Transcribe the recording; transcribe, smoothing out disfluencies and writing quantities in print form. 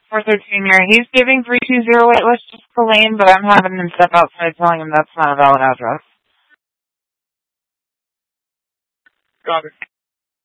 413 here. He's giving 3208 Westchester Lane, but I'm having him step outside telling him that's not a valid address. Got it.